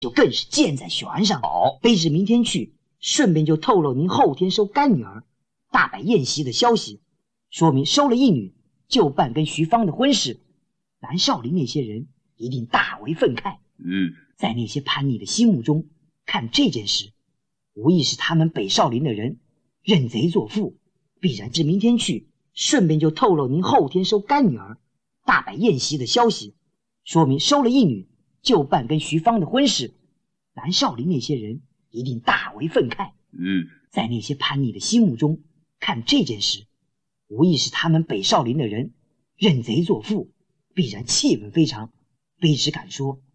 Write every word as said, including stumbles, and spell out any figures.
就更是箭在弦上。 好， 卑职明天去，顺便就透露您后天收干女儿大摆宴席的消息，说明收了一女就办跟徐芳的婚事。南少林那些人一定大为愤慨。 嗯， 在那些叛逆的心目中，看这件事，无疑是他们北少林的人认贼作父，必然是明天去，顺便就透露您后天收干女儿大摆宴席的消息，说明收了一女就办跟徐芳的婚事。南少林那些人一定大为愤慨。 嗯， 在那些叛逆的心目中，看这件事，无疑是他们北少林的人认贼作父，必然气愤非常。卑职敢说，